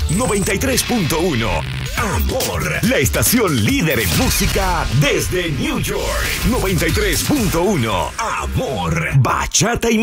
93.1 Amor, la estación líder en música desde New York. 93.1 Amor, bachata y